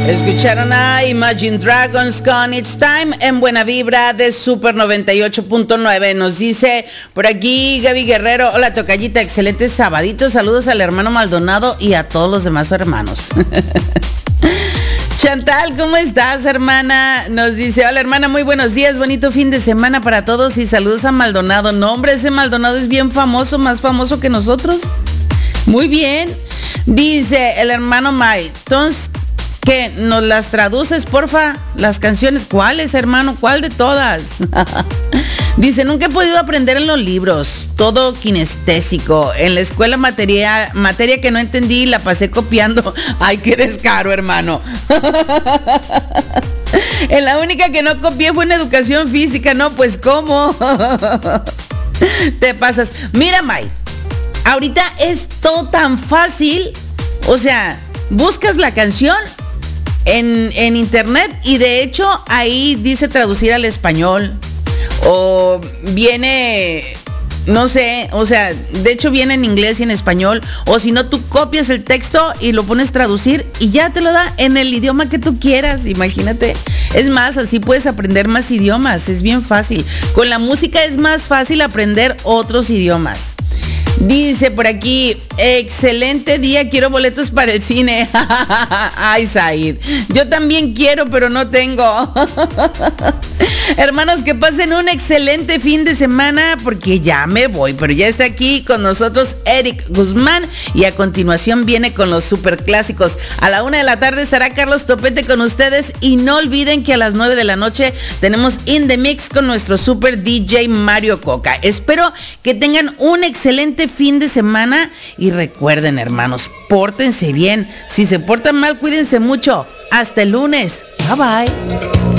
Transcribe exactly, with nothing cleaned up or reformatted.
Escucharon a Imagine Dragons con It's Time en Buena Vibra de Super noventa y ocho punto nueve. Nos dice por aquí Gaby Guerrero: hola tocallita, excelente sabadito, saludos al hermano Maldonado y a todos los demás hermanos. Chantal, ¿cómo estás, hermana? Nos dice: hola hermana, muy buenos días, bonito fin de semana para todos y saludos a Maldonado. No, hombre, ese Maldonado es bien famoso, más famoso que nosotros. Muy bien. Dice el hermano Mike, entonces, ¿qué? ¿Nos las traduces, porfa? Las canciones, ¿cuáles, hermano? ¿Cuál de todas? Dice: nunca he podido aprender en los libros, todo kinestésico. En la escuela materia, materia que no entendí, la pasé copiando. Ay, qué descaro, hermano. En la única que no copié fue en educación física, ¿no? Pues, ¿cómo? Te pasas. Mira, May, ahorita es todo tan fácil. O sea, buscas la canción en, en internet y de hecho ahí dice traducir al español. O viene, no sé, o sea, de hecho viene en inglés y en español. O si no, tú copias el texto y lo pones traducir y ya te lo da en el idioma que tú quieras, imagínate. Es más, así puedes aprender más idiomas, es bien fácil. Con la música es más fácil aprender otros idiomas. Dice por aquí: excelente día, quiero boletos para el cine. Ay, Said, yo también quiero, pero no tengo. Hermanos, que pasen un excelente fin de semana, porque ya me voy, pero ya está aquí con nosotros Eric Guzmán y a continuación viene con los superclásicos. A la una de la tarde estará Carlos Topete con ustedes y no olviden que a las nueve de la noche tenemos In The Mix con nuestro super D J Mario Coca. Espero que tengan un excelente fin de semana y recuerden, hermanos, pórtense bien. Si se portan mal, cuídense mucho. Hasta el lunes. Bye bye.